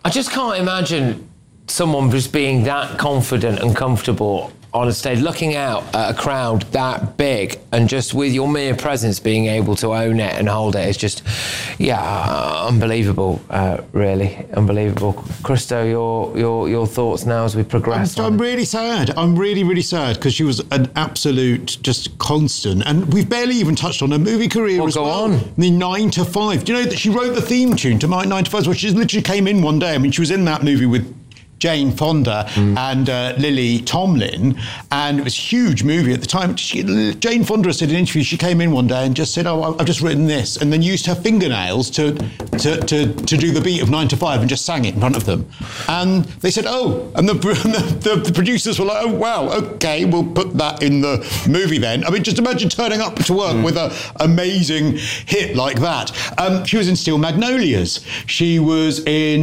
just can't imagine someone just being that confident and comfortable on a stage, looking out at a crowd that big, and just with your mere presence being able to own it and hold it. It's just, unbelievable, really, unbelievable. Christo, your thoughts now as we progress? I'm really sad. I'm really, really sad, because she was an absolute just constant. And we've barely even touched on her movie career as well. Go on. The 9 to 5. Do you know that she wrote the theme tune to my 9 to 5? Well, she literally came in one day. I mean, she was in that movie with Jane Fonda and Lily Tomlin, and it was a huge movie at the time. Jane Fonda said in an interview, she came in one day and just said, I've just written this, and then used her fingernails to do the beat of 9 to 5 and just sang it in front of them. And they said, and the producers were like, oh, wow, okay, we'll put that in the movie then. I mean, just imagine turning up to work with an amazing hit like that. She was in Steel Magnolias. She was in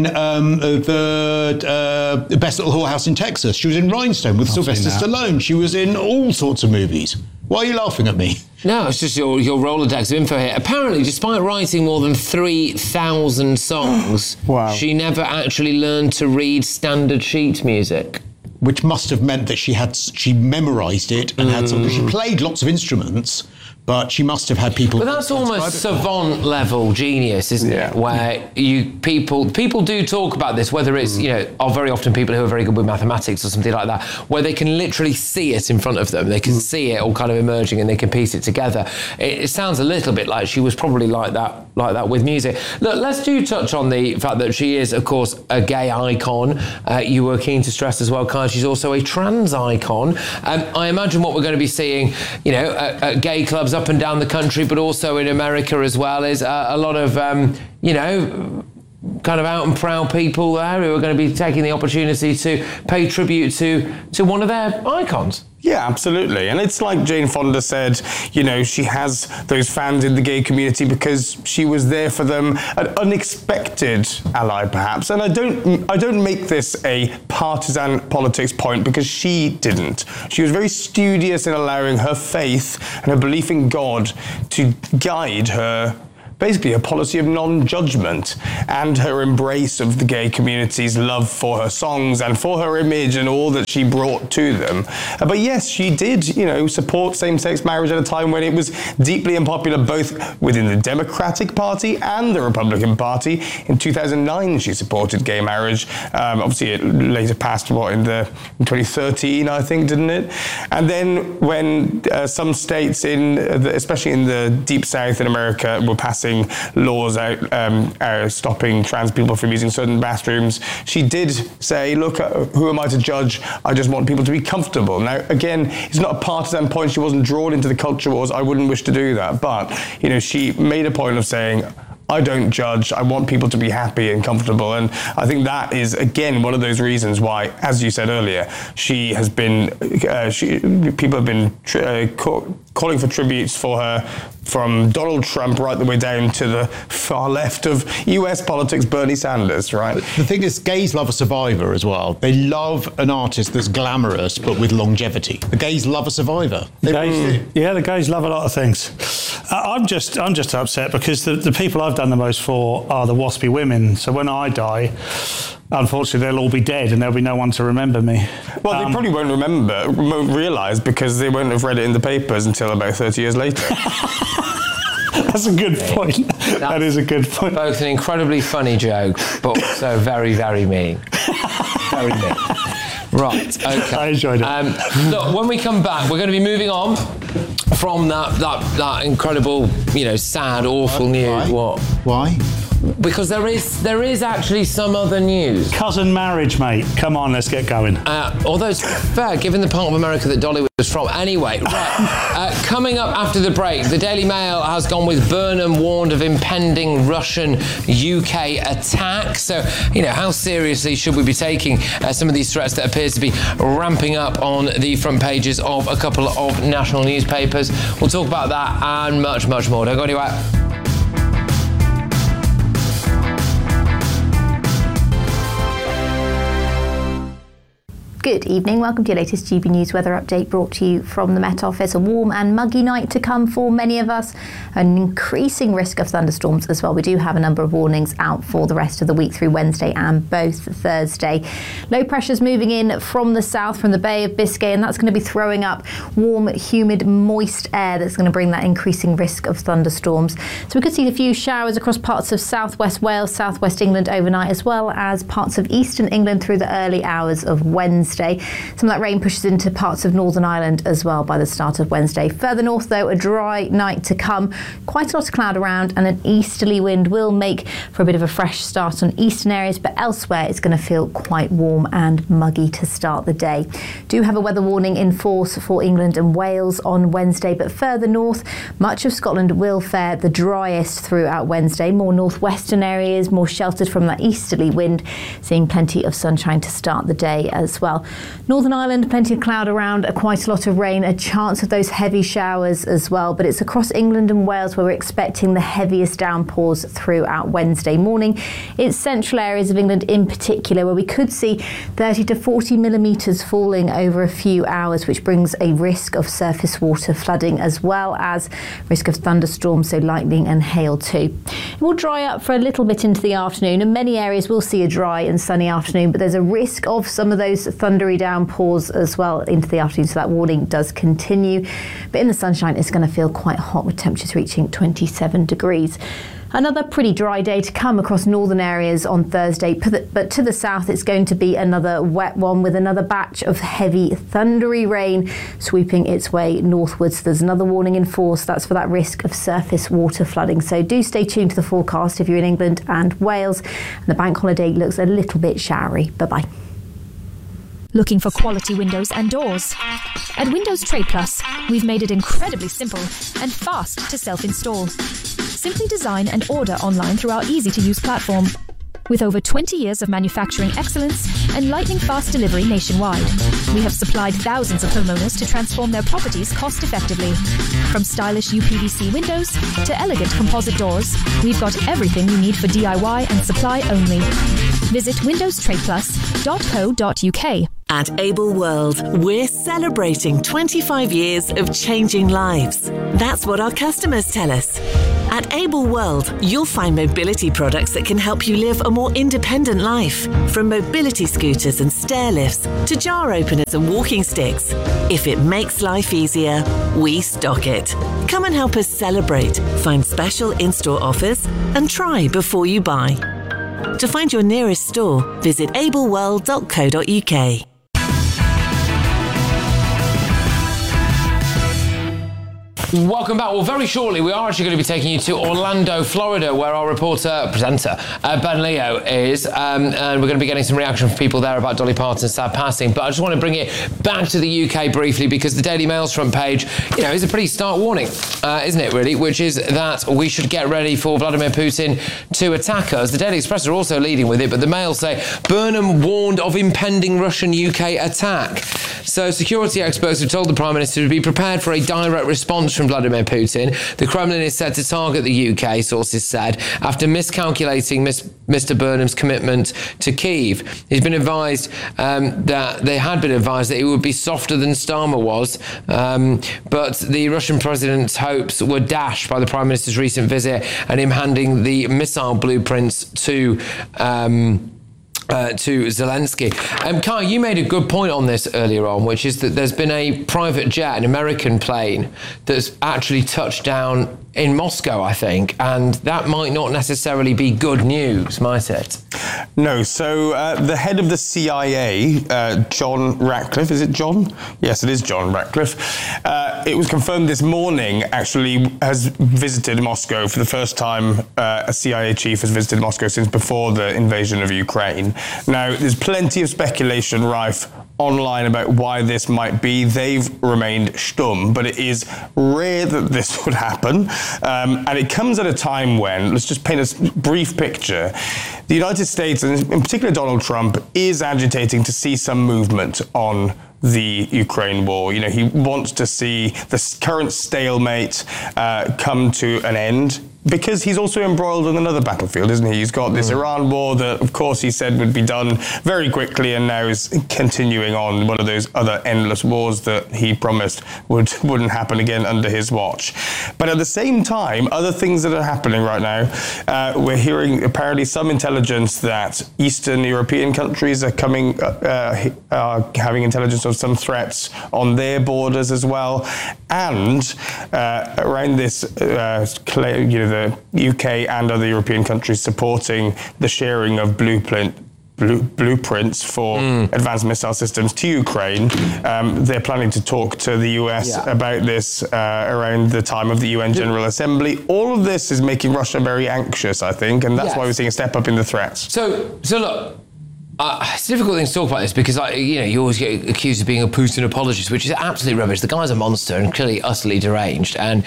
the Best Little Whorehouse in Texas. She was in Rhinestone with Sylvester Stallone. She was in all sorts of movies. Why are you laughing at me? No, it's just your Rolodex of info here. Apparently, despite writing more than 3,000 songs, wow, she never actually learned to read standard sheet music. Which must have meant that she memorised it and had some. She played lots of instruments, but she must have had people. But that's almost savant level genius, isn't it? Where people do talk about this, whether it's are very often people who are very good with mathematics or something like that, where they can literally see it in front of them. They can see it all kind of emerging, and they can piece it together. It sounds a little bit like she was probably like that with music. Look, let's touch on the fact that she is, of course, a gay icon. You were keen to stress as well, Kai, she's also a trans icon. I imagine what we're going to be seeing, at gay clubs up and down the country, but also in America as well, is a lot of, kind of out and proud people there who are going to be taking the opportunity to pay tribute to one of their icons. Yeah, absolutely. And it's like Jane Fonda said, she has those fans in the gay community because she was there for them, an unexpected ally perhaps. And I don't make this a partisan politics point, because she didn't. She was very studious in allowing her faith and her belief in God to guide her, basically a policy of non-judgment, and her embrace of the gay community's love for her songs and for her image and all that she brought to them. But yes, she did, support same-sex marriage at a time when it was deeply unpopular both within the Democratic Party and the Republican Party. In 2009, she supported gay marriage. Obviously, it later passed, in 2013, I think, didn't it? And then when some states, especially in the Deep South in America, were passing laws out stopping trans people from using certain bathrooms, she did say, look, who am I to judge? I just want people to be comfortable. Now, again, it's not a partisan point. She wasn't drawn into the culture wars. I wouldn't wish to do that. But, she made a point of saying, I don't judge. I want people to be happy and comfortable. And I think that is, again, one of those reasons why, as you said earlier, she has been, people have been calling for tributes for her, from Donald Trump right the way down to the far left of US politics, Bernie Sanders, right? The thing is, gays love a survivor as well. They love an artist that's glamorous but with longevity. The gays love a survivor. The gays love a lot of things. I'm just upset because the people I've done the most for are the waspy women. So when I die, unfortunately, they'll all be dead and there'll be no one to remember me. Well, they probably won't realise, because they won't have read it in the papers until about 30 years later. That's a good point. That is a good point. Both an incredibly funny joke, but also very, very mean. Very mean. Right, okay. I enjoyed it. Look, when we come back, we're going to be moving on from that incredible, sad, awful news. What? Why? Because there is actually some other news. Cousin marriage, mate. Come on, let's get going. Although it's fair, given the part of America that Dolly was from. Anyway, right. Coming up after the break, the Daily Mail has gone with Burnham warned of impending Russian-UK attack. So, how seriously should we be taking some of these threats that appears to be ramping up on the front pages of a couple of national newspapers? We'll talk about that and much, much more. Don't go anywhere. Good evening. Welcome to your latest GB News weather update, brought to you from the Met Office. A warm and muggy night to come for many of us. An increasing risk of thunderstorms as well. We do have a number of warnings out for the rest of the week through Wednesday and both Thursday. Low pressure's moving in from the south, from the Bay of Biscay, and that's going to be throwing up warm, humid, moist air that's going to bring that increasing risk of thunderstorms. So we could see a few showers across parts of southwest Wales, southwest England overnight, as well as parts of eastern England through the early hours of Wednesday. Some of that rain pushes into parts of Northern Ireland as well by the start of Wednesday. Further north, though, a dry night to come. Quite a lot of cloud around, and an easterly wind will make for a bit of a fresh start on eastern areas, but elsewhere it's going to feel quite warm and muggy to start the day. Do have a weather warning in force for England and Wales on Wednesday, but further north, much of Scotland will fare the driest throughout Wednesday. More northwestern areas, more sheltered from that easterly wind, seeing plenty of sunshine to start the day as well. Northern Ireland, plenty of cloud around, quite a lot of rain, a chance of those heavy showers as well, but it's across England and Wales where we're expecting the heaviest downpours throughout Wednesday morning. It's central areas of England in particular where we could see 30 to 40 millimetres falling over a few hours, which brings a risk of surface water flooding as well as risk of thunderstorms, so lightning and hail too. It will dry up for a little bit into the afternoon, and many areas will see a dry and sunny afternoon, but there's a risk of some of those thundery downpours as well into the afternoon, so that warning does continue. But in the sunshine, it's going to feel quite hot with temperatures reaching 27 degrees. Another pretty dry day to come across northern areas on Thursday, but to the south it's going to be another wet one with another batch of heavy thundery rain sweeping its way northwards. There's another warning in force, that's for that risk of surface water flooding. So do stay tuned to the forecast if you're in England and Wales. And the bank holiday looks a little bit showery. Bye-bye. Looking for quality windows and doors? At Windows Trade Plus, we've made it incredibly simple and fast to self-install. Simply design and order online through our easy-to-use platform. With over 20 years of manufacturing excellence and lightning-fast delivery nationwide, we have supplied thousands of homeowners to transform their properties cost-effectively. From stylish UPVC windows to elegant composite doors, we've got everything you need for DIY and supply only. Visit windowstradeplus.co.uk. At Able World, we're celebrating 25 years of changing lives. That's what our customers tell us. At Able World, you'll find mobility products that can help you live a more independent life. From mobility scooters and stair lifts to jar openers and walking sticks. If it makes life easier, we stock it. Come and help us celebrate, find special in-store offers, and try before you buy. To find your nearest store, visit ableworld.co.uk. Welcome back. Well, very shortly, we are actually going to be taking you to Orlando, Florida, where our presenter, Ben Leo is, and we're going to be getting some reaction from people there about Dolly Parton's sad passing. But I just want to bring it back to the UK briefly, because the Daily Mail's front page, is a pretty stark warning, isn't it, really? Which is that we should get ready for Vladimir Putin to attack us. The Daily Express are also leading with it, but the Mail say Burnham warned of impending Russian-UK attack. So security experts have told the Prime Minister to be prepared for a direct response from Vladimir Putin. The Kremlin is set to target the UK, sources said, after miscalculating Mr. Burnham's commitment to Kyiv. He's been advised that it would be softer than Starmer was, but the Russian president's hopes were dashed by the Prime Minister's recent visit and him handing the missile blueprints to Zelensky. Kai, you made a good point on this earlier on, which is that there's been a private jet, an American plane, that's actually touched down in Moscow, I think, and that might not necessarily be good news, might it? No. So the head of the CIA, John Ratcliffe, is it John? Yes, it is John Ratcliffe. It was confirmed this morning, actually, has visited Moscow for the first time. A CIA chief has visited Moscow since before the invasion of Ukraine. Now, there's plenty of speculation rife online about why this might be. They've remained stum, but it is rare that this would happen. And it comes at a time when, let's just paint a brief picture, the United States, and in particular Donald Trump, is agitating to see some movement on the Ukraine war. He wants to see the current stalemate come to an end. because he's also embroiled on another battlefield, isn't he? He's got this Iran war that, of course, he said would be done very quickly, and now is continuing on one of those other endless wars that he promised wouldn't happen again under his watch. But at the same time, other things that are happening right now, we're hearing apparently some intelligence that Eastern European countries are having intelligence of some threats on their borders as well, and around this claim, the UK and other European countries supporting the sharing of blueprints for advanced missile systems to Ukraine. They're planning to talk to the US about this around the time of the UN General Assembly. All of this is making Russia very anxious, I think, and that's why we're seeing a step up in the threats. So look, it's a difficult thing to talk about this because, you always get accused of being a Putin apologist, which is absolutely rubbish. The guy's a monster and clearly utterly deranged and,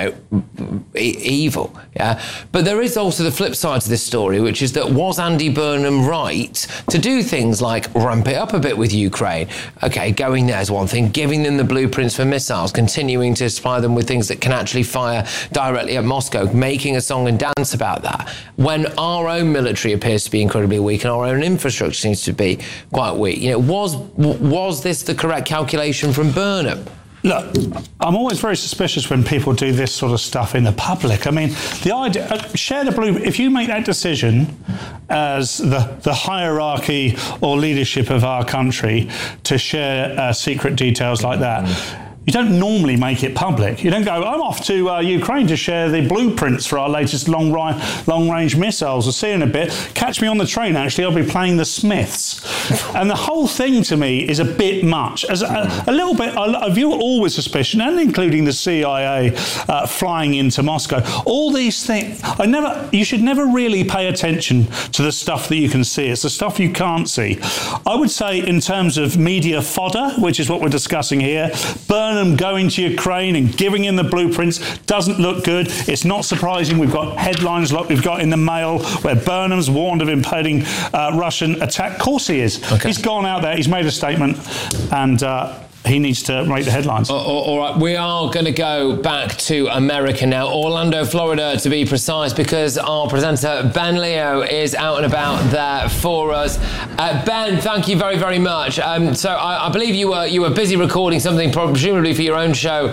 evil. Yeah. But there is also the flip side to this story, which is that was Andy Burnham right to do things like ramp it up a bit with Ukraine? Okay, going there is one thing, giving them the blueprints for missiles, continuing to supply them with things that can actually fire directly at Moscow, making a song and dance about that, when our own military appears to be incredibly weak and our own infrastructure seems to be quite weak. Was this the correct calculation from Burnham? Look, I'm always very suspicious when people do this sort of stuff in the public. I mean, the idea, share the blueprint. If you make that decision as the hierarchy or leadership of our country to share secret details like that, you don't normally make it public. You don't go, I'm off to Ukraine to share the blueprints for our latest long-range missiles. I'll see you in a bit. Catch me on the train, actually. I'll be playing the Smiths. And the whole thing to me is a bit much. As a little bit, I view it all with suspicion, and including the CIA flying into Moscow. All these things, you should never really pay attention to the stuff that you can see. It's the stuff you can't see. I would say in terms of media fodder, which is what we're discussing here, Burnham going to Ukraine and giving him the blueprints doesn't look good. It's not surprising. We've got headlines like we've got in the Mail where Burnham's warned of impending Russian attack. Of course he is. Okay. He's gone out there, he's made a statement, and he needs to make the headlines. All right, we are going to go back to America now, Orlando, Florida, to be precise, because our presenter Ben Leo is out and about there for us. Ben, thank you very, very much. So I believe you were busy recording something, presumably for your own show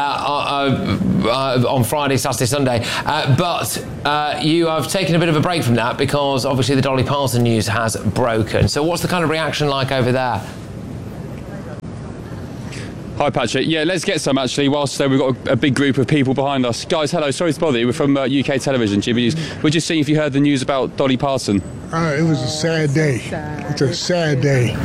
on Friday, Saturday, Sunday, but you have taken a bit of a break from that because obviously the Dolly Parton news has broken. So what's the kind of reaction like over there? Hi Patrick, yeah, let's get some actually, whilst we've got a big group of people behind us. Guys, hello, sorry to bother you, we're from UK television, GB News. We're just seeing if you heard the news about Dolly Parton. It was a sad day. It's a sad day.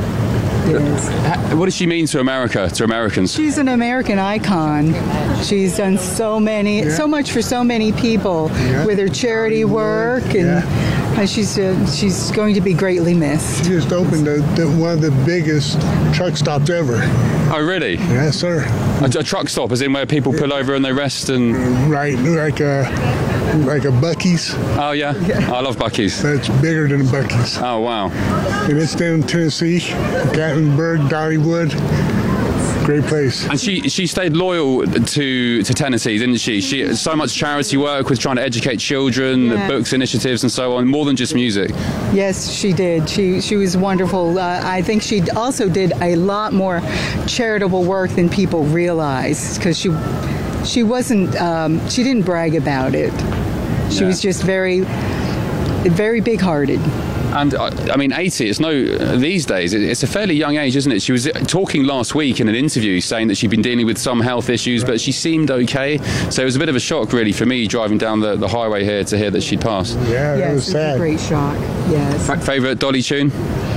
What does she mean to America, to Americans? She's an American icon. She's done so much for so many people with her charity work, and she's going to be greatly missed. She just opened one of the biggest truck stops ever. Oh, really? Yes, sir. A truck stop, as in where people pull over and they rest and... Right, like a Buc-ee's. Oh, yeah? I love Buc-ee's. But it's bigger than a Buc-ee's. Oh, wow. And it's down in Tennessee, Gatlinburg, Dollywood. Great place. And she stayed loyal to Tennessee, didn't she? She so much charity work with trying to educate children, books initiatives and so on, more than just music. Yes, she did. She was wonderful. I think she also did a lot more charitable work than people realize, because she wasn't, she didn't brag about it. She was just very, very big-hearted. And I mean, 80, it's these days, it's a fairly young age, isn't it? She was talking last week in an interview saying that she'd been dealing with some health issues, but she seemed okay. So it was a bit of a shock, really, for me, driving down the highway here to hear that she'd passed. Yeah, it was sad. A great shock, yes. Favourite Dolly tune?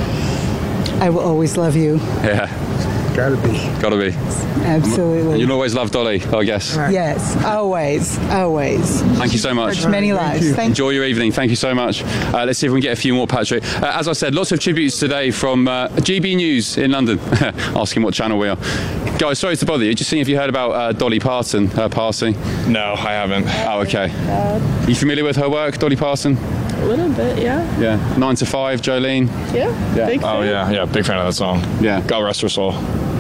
I Will Always Love You. Yeah. Gotta be. Absolutely. You'll always love Dolly, I guess. Yes, always. Thank you so much. Touched many lives. Enjoy your evening. Thank you so much. Let's see if we can get a few more, Patrick. As I said, lots of tributes today from GB News in London. Asking what channel we are. Guys, sorry to bother you. Just seeing if you heard about Dolly Parton, her passing. No, I haven't. Oh, okay. Are you familiar with her work, Dolly Parton? A little bit, yeah. Yeah. 9 to 5, Jolene. Yeah. Big fan. Oh, yeah. Big fan of that song. Yeah. God rest her soul.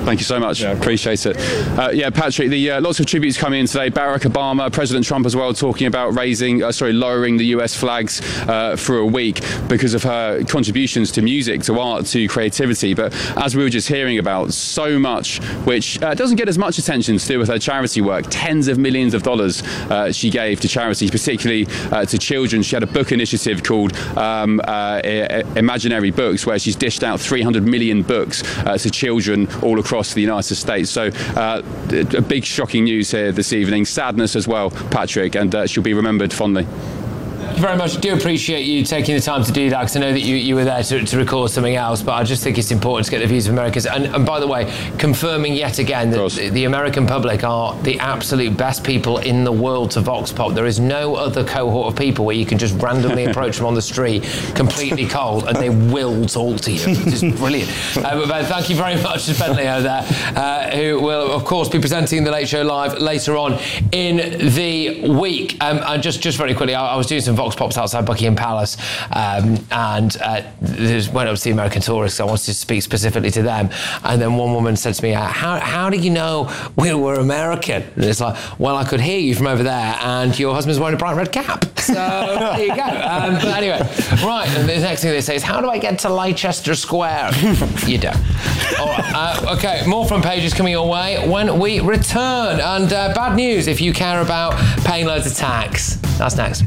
Thank you so much. Appreciate it. Patrick, lots of tributes coming in today. Barack Obama, President Trump as well, talking about lowering the US flags for a week because of her contributions to music, to art, to creativity. But as we were just hearing about, so much which doesn't get as much attention to do with her charity work. Tens of millions of dollars she gave to charities, particularly to children. She had a book initiative called Imaginary Books, where she's dished out 300 million books to children all across the United States. So a big shocking news here this evening. Sadness as well, Patrick, and she'll be remembered fondly. Thank you very much. I do appreciate you taking the time to do that, because I know that you were there to record something else, but I just think it's important to get the views of Americans. And by the way, confirming yet again that the American public are the absolute best people in the world to Vox Pop. There is no other cohort of people where you can just randomly approach them on the street, completely cold, and they will talk to you. It's just brilliant. But thank you very much to Ben Leo there, who will, of course, be presenting The Late Show Live later on in the week. And just very quickly, I was doing some Vox Pops outside Buckingham Palace, and went up to the American tourists. I wanted to speak specifically to them, and then one woman said to me, how do you know we were American? And it's like, well, I could hear you from over there, and your husband's wearing a bright red cap, so there you go. But anyway, right, and the next thing they say is, how do I get to Leicester Square? You don't. All right, okay, more front pages coming your way when we return, and bad news if you care about paying loads of tax. That's next.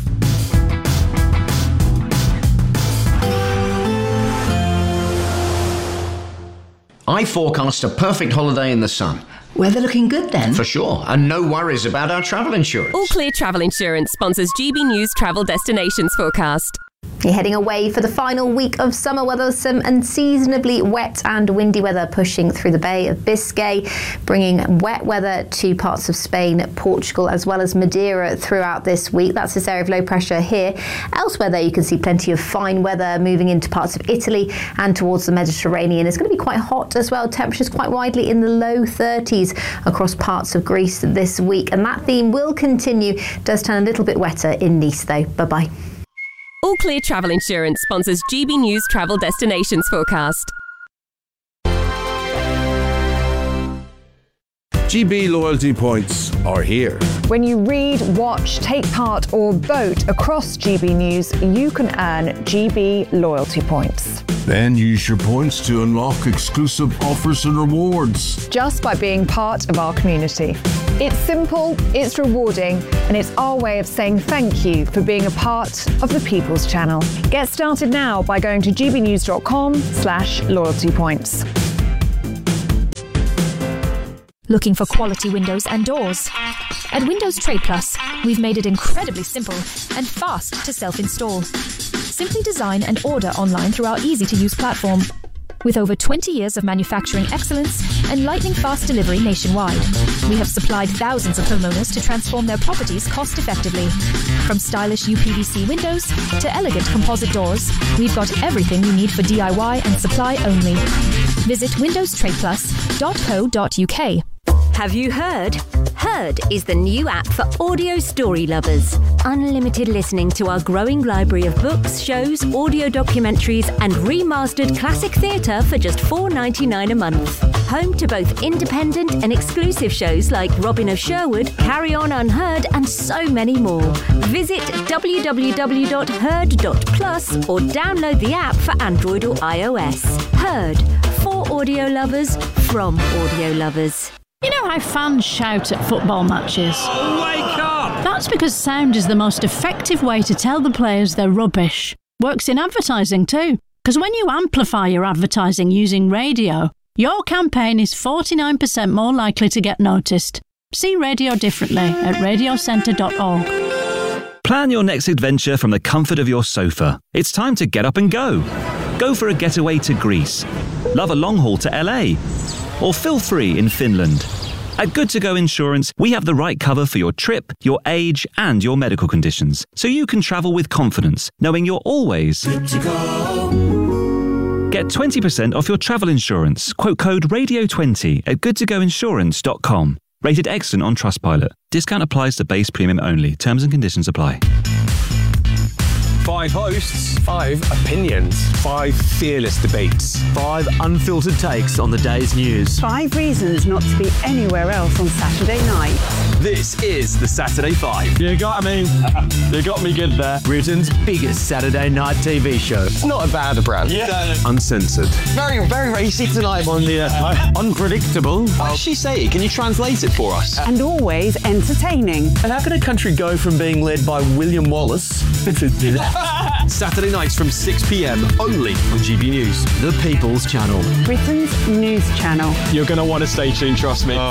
I forecast a perfect holiday in the sun. Weather looking good then? For sure, and no worries about our travel insurance. All Clear Travel Insurance sponsors GB News Travel Destinations Forecast. You're heading away for the final week of summer weather, some unseasonably wet and windy weather pushing through the Bay of Biscay, bringing wet weather to parts of Spain, Portugal, as well as Madeira throughout this week. That's this area of low pressure here. Elsewhere there, you can see plenty of fine weather moving into parts of Italy and towards the Mediterranean. It's going to be quite hot as well. Temperatures quite widely in the low 30s across parts of Greece this week. And that theme will continue. Does turn a little bit wetter in Nice though. Bye-bye. All Clear Travel Insurance sponsors GB News Travel Destinations Forecast. GB loyalty points are here. When you read, watch, take part or vote across GB News, you can earn GB loyalty points. Then use your points to unlock exclusive offers and rewards. Just by being part of our community. It's simple, it's rewarding, and it's our way of saying thank you for being a part of the People's Channel. Get started now by going to gbnews.com/loyalty points. Looking for quality windows and doors? At Windows Trade Plus, we've made it incredibly simple and fast to self-install. Simply design and order online through our easy-to-use platform. With over 20 years of manufacturing excellence and lightning-fast delivery nationwide, we have supplied thousands of homeowners to transform their properties cost-effectively. From stylish UPVC windows to elegant composite doors, we've got everything you need for DIY and supply only. Visit windowstradeplus.co.uk. Have you heard? Heard is the new app for audio story lovers. Unlimited listening to our growing library of books, shows, audio documentaries, and remastered classic theatre for just $4.99 a month. Home to both independent and exclusive shows like Robin of Sherwood, Carry On Unheard, and so many more. Visit www.heard.plus or download the app for Android or iOS. Heard, for audio lovers, from audio lovers. You know how fans shout at football matches? Wake up! That's because sound is the most effective way to tell the players they're rubbish. Works in advertising too, because when you amplify your advertising using radio, your campaign is 49% more likely to get noticed. See radio differently at radiocentre.org. Plan your next adventure from the comfort of your sofa. It's time to get up and go. Go for a getaway to Greece. Love a long haul to LA. Or feel free in Finland. At Good To Go Insurance, we have the right cover for your trip, your age, and your medical conditions, so you can travel with confidence, knowing you're always good to go. Get 20% off your travel insurance. Quote code RADIO20 at goodtogoinsurance.com. Rated excellent on Trustpilot. Discount applies to base premium only. Terms and conditions apply. 5 hosts, 5 opinions, 5 fearless debates, 5 unfiltered takes on the day's news. 5 reasons not to be anywhere else on Saturday night. This is the Saturday 5. You got me good there. Britain's biggest Saturday night TV show. It's not a bad brand. Yeah. Uncensored. Very, very racy tonight on the unpredictable. What did she say? Can you translate it for us? And always entertaining. And how can a country go from being led by William Wallace Saturday nights from 6 p.m. only on GB News. The People's Channel. Britain's news channel. You're going to want to stay tuned, trust me.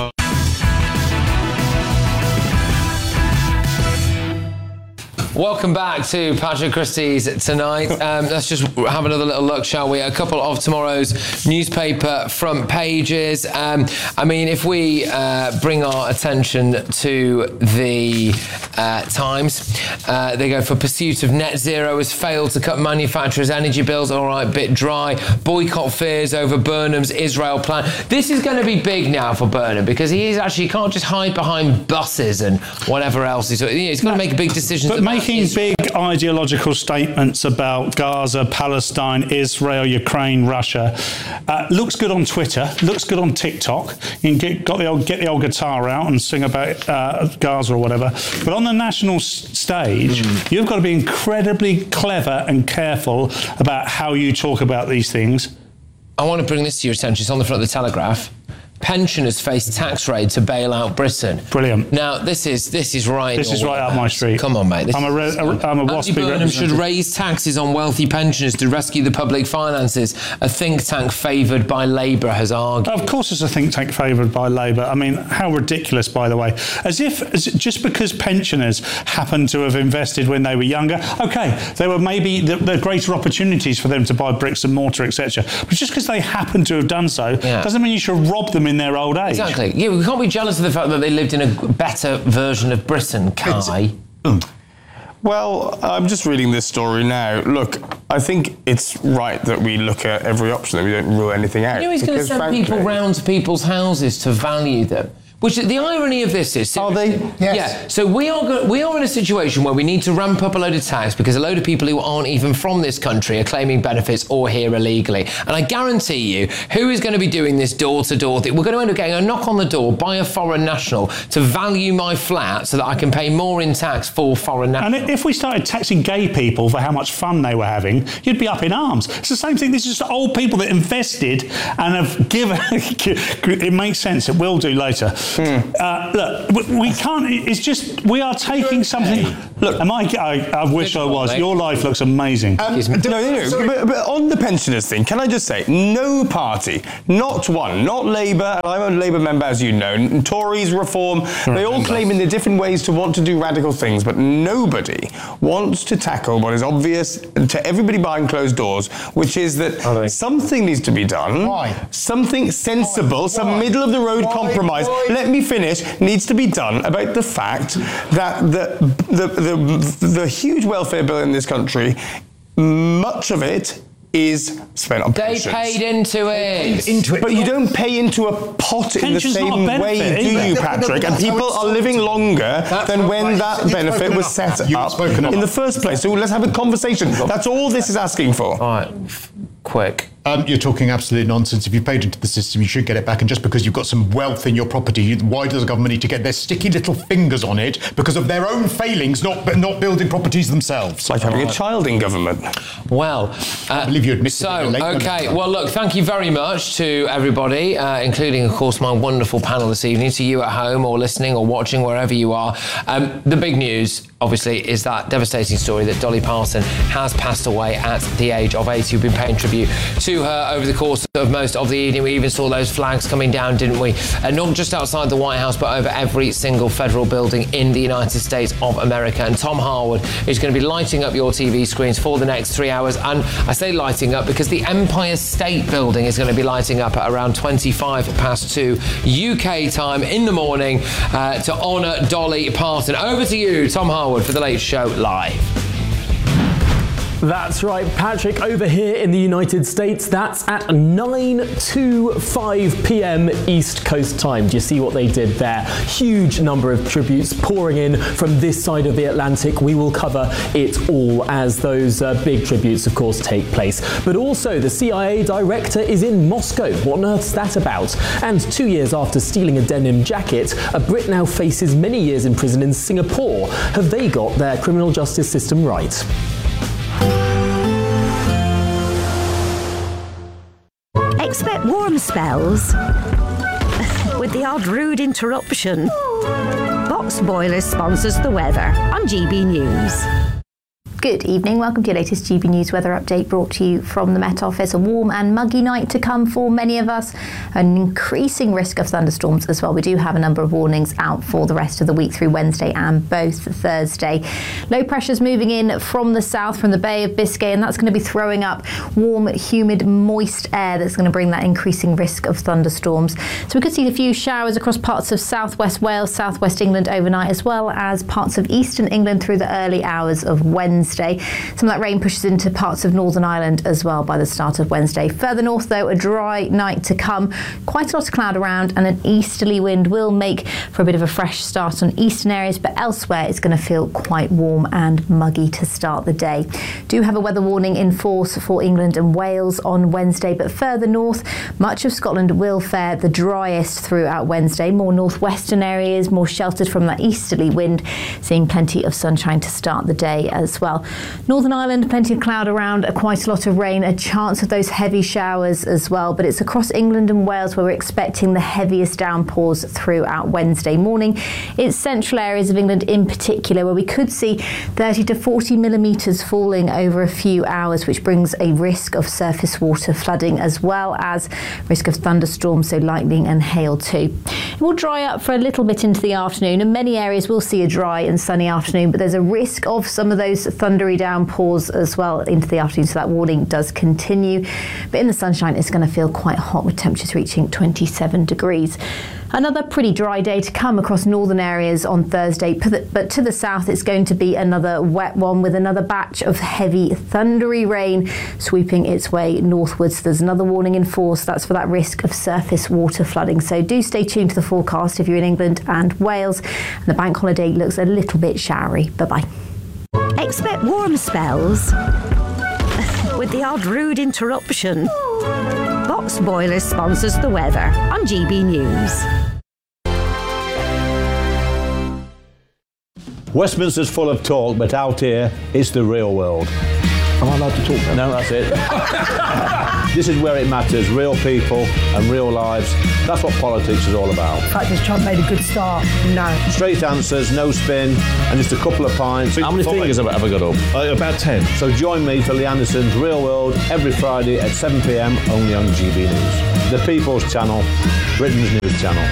Welcome back to Patrick Christie's Tonight. Let's just have another little look, shall we? A couple of tomorrow's newspaper front pages. I mean, if we bring our attention to the Times, they go for pursuit of net zero has failed to cut manufacturers' energy bills. All right, bit dry. Boycott fears over Burnham's Israel plan. This is going to be big now for Burnham because he can't just hide behind buses and whatever else. He's going to make big decisions. Making big ideological statements about Gaza, Palestine, Israel, Ukraine, Russia looks good on Twitter, looks good on TikTok. You can get the old guitar out and sing about Gaza or whatever. But on the national stage, you've got to be incredibly clever and careful about how you talk about these things. I want to bring this to your attention. It's on the front of the Telegraph. Pensioners face tax raid to bail out Britain. Brilliant. Now, this is right. This is right up my street. Come on, mate. I'm a WASPy Burnham should raise taxes on wealthy pensioners to rescue the public finances. A think tank favoured by Labour has argued. Of course, it's a think tank favoured by Labour. I mean, how ridiculous, by the way. As if just because pensioners happen to have invested when they were younger, okay, there were maybe the greater opportunities for them to buy bricks and mortar, etc. But just because they happen to have done so doesn't mean you should rob them in their old age. Exactly. Yeah, we can't be jealous of the fact that they lived in a better version of Britain, Kai. Well, I'm just reading this story now. Look, I think it's right that we look at every option, that we don't rule anything out. You know he's going to send people round to people's houses to value them. Which the irony of this is... Are they? Yes. Yeah. So we are in a situation where we need to ramp up a load of tax because a load of people who aren't even from this country are claiming benefits or here illegally. And I guarantee you, who is going to be doing this door-to-door thing? We're going to end up getting a knock on the door by a foreign national to value my flat so that I can pay more in tax for foreign nationals. And if we started taxing gay people for how much fun they were having, you'd be up in arms. It's the same thing. This is just old people that invested and have given... It makes sense. It will do later. Look, we can't. It's just we are taking something. Look, I wish I was. Your life looks amazing. No. But on the pensioners thing, can I just say, no party, not one, not Labour. I'm a Labour member, as you know. Tories, Reform. They all claim in their different ways to want to do radical things, but nobody wants to tackle what is obvious to everybody behind closed doors, which is that something needs to be done. Why? Something sensible, some middle of the road compromise. Let me finish. Needs to be done about the fact that the huge welfare bill in this country, much of it is spent on pensions. They paid into it. But you don't pay into a pot in the same way, do you, Patrick? And people are living longer than when that benefit was set up in the first place. So let's have a conversation. That's all this is asking for. All right, quick. You're talking absolute nonsense. If you paid into the system, you should get it back. And just because you've got some wealth in your property, why does the government need to get their sticky little fingers on it because of their own failings, not building properties themselves? It's like having a child in government. Well, I believe you admit well, look, thank you very much to everybody, including, of course, my wonderful panel this evening, to you at home or listening or watching, wherever you are. The big news, obviously, is that devastating story that Dolly Parton has passed away at the age of 80. We've been paying tribute to her over the course of most of the evening. We even saw those flags coming down, didn't we? Not just outside the White House, but over every single federal building in the United States of America. And Tom Harwood is going to be lighting up your TV screens for the next 3 hours. And I say lighting up because the Empire State Building is going to be lighting up at around 2 UK time in the morning to honour Dolly Parton. Over to you, Tom Harwood, for The Late Show Live. That's right, Patrick. Over here in the United States, that's at 9:05 p.m. East Coast time. Do you see what they did there? Huge number of tributes pouring in from this side of the Atlantic. We will cover it all as those big tributes, of course, take place. But also, the CIA director is in Moscow. What on earth's that about? And 2 years after stealing a denim jacket, a Brit now faces many years in prison in Singapore. Have they got their criminal justice system right? Expect warm spells with the odd rude interruption. Box Boilers sponsors the weather on GB News. Good evening, welcome to your latest GB News weather update brought to you from the Met Office. A warm and muggy night to come for many of us, an increasing risk of thunderstorms as well. We do have a number of warnings out for the rest of the week through Wednesday and both Thursday. Low pressure's moving in from the south, from the Bay of Biscay, and that's going to be throwing up warm, humid, moist air that's going to bring that increasing risk of thunderstorms. So we could see a few showers across parts of southwest Wales, southwest England overnight, as well as parts of eastern England through the early hours of Wednesday. Some of that rain pushes into parts of Northern Ireland as well by the start of Wednesday. Further north, though, a dry night to come. Quite a lot of cloud around, and an easterly wind will make for a bit of a fresh start on eastern areas, but elsewhere it's going to feel quite warm and muggy to start the day. Do have a weather warning in force for England and Wales on Wednesday, but further north, much of Scotland will fare the driest throughout Wednesday. More northwestern areas, more sheltered from that easterly wind, seeing plenty of sunshine to start the day as well. Northern Ireland, plenty of cloud around, quite a lot of rain, a chance of those heavy showers as well, but it's across England and Wales where we're expecting the heaviest downpours throughout Wednesday morning. It's central areas of England in particular where we could see 30 to 40 millimetres falling over a few hours, which brings a risk of surface water flooding as well as risk of thunderstorms, so lightning and hail too. It will dry up for a little bit into the afternoon, and many areas will see a dry and sunny afternoon, but there's a risk of some of those thundery downpours as well into the afternoon, so that warning does continue. But in the sunshine, it's going to feel quite hot with temperatures reaching 27 degrees. Another pretty dry day to come across northern areas on Thursday, but to the south it's going to be another wet one with another batch of heavy thundery rain sweeping its way northwards. There's another warning in force, that's for that risk of surface water flooding, so do stay tuned to the forecast if you're in England and Wales. And the bank holiday looks a little bit showery. Bye-bye. Expect warm spells with the odd rude interruption. Box Boilers sponsors the weather on GB News. Westminster's full of talk, but out here, it's the real world. Am I allowed to talk now? No, that's it. This is where it matters, real people and real lives. That's what politics is all about. The fact is Trump made a good start. No. Straight answers, no spin, and just a couple of pints. How many fingers have I got up? About 10. So join me for Lee Anderson's Real World every Friday at 7 p.m. only on GB News. The People's Channel, Britain's news channel.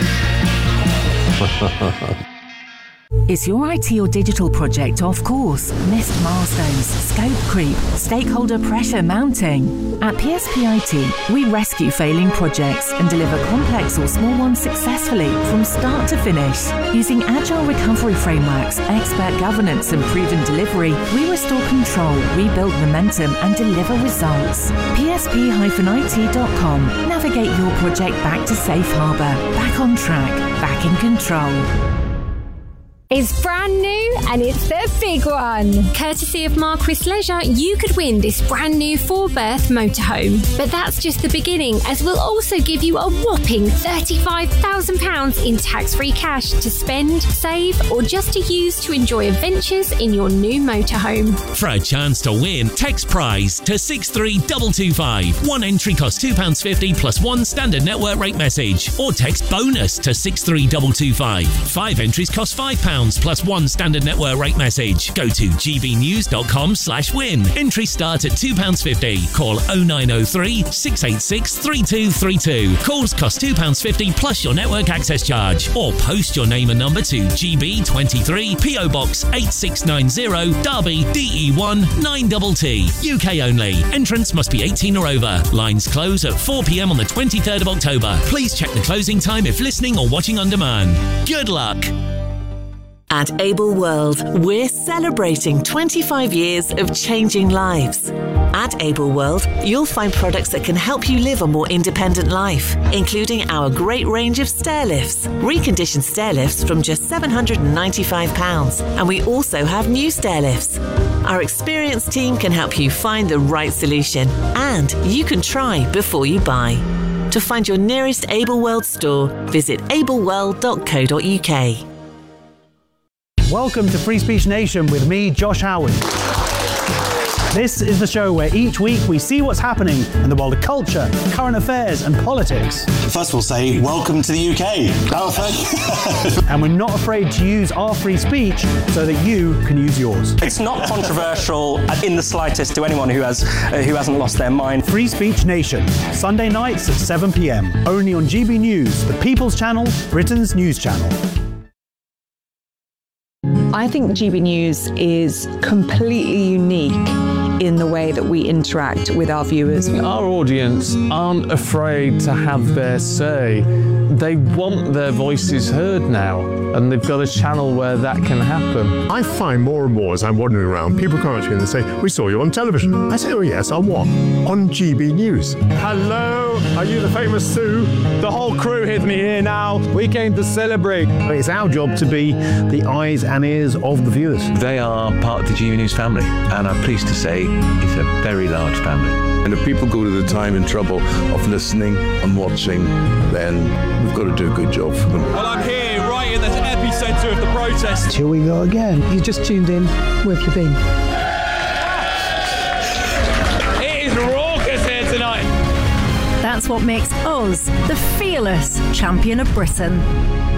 Is your IT or digital project off course? Missed milestones, scope creep, stakeholder pressure mounting? At PSP IT, we rescue failing projects and deliver complex or small ones successfully from start to finish. Using agile recovery frameworks, expert governance and proven delivery, we restore control, rebuild momentum and deliver results. PSP-IT.com. Navigate your project back to safe harbour, back on track, back in control. It's brand new and it's the big one. Courtesy of Marquis Leisure, you could win this brand new 4-berth motorhome. But that's just the beginning, as we'll also give you a whopping £35,000 in tax-free cash to spend, save, or just to use to enjoy adventures in your new motorhome. For a chance to win, text prize to 63225. One entry costs £2.50 plus one standard network rate message, or text bonus to 63225. 5 entries cost £5 plus one standard network rate message. Go to gbnews.com/win. Entries start at £2.50. Call 0903 686 3232. Calls cost £2.50 plus your network access charge. Or post your name and number to GB23 PO Box 8690 Derby DE1 9TT. UK only. Entrance must be 18 or over. Lines close at 4 p.m. on the 23rd of October. Please check the closing time if listening or watching on demand. Good luck. At Able World, we're celebrating 25 years of changing lives. At Able World, you'll find products that can help you live a more independent life, including our great range of stair lifts, reconditioned stair lifts from just £795, and we also have new stair lifts. Our experienced team can help you find the right solution, and you can try before you buy. To find your nearest Able World store, visit ableworld.co.uk. Welcome to Free Speech Nation with me, Josh Howard. This is the show where each week we see what's happening in the world of culture, current affairs and politics. First we'll say, welcome to the UK. And we're not afraid to use our free speech so that you can use yours. It's not controversial in the slightest to anyone who hasn't lost their mind. Free Speech Nation, Sunday nights at 7 p.m, only on GB News, the People's Channel, Britain's news channel. I think GB News is completely unique in the way that we interact with our viewers. Our audience aren't afraid to have their say. They want their voices heard now, and they've got a channel where that can happen. I find more and more as I'm wandering around, people come up to me and they say, we saw you on television. I say, oh yes, on what? On GB News. Hello, are you the famous Sue? The whole crew with me here now. We came to celebrate. It's our job to be the eyes and ears of the viewers. They are part of the GB News family, and I'm pleased to say it's a very large family. And if people go to the time and trouble of listening and watching, then we've got to do a good job for them. Well, I'm here right in the epicentre of the protest. Here we go again. You just tuned in. Where have you been? It is raucous here tonight. That's what makes us the fearless champion of Britain.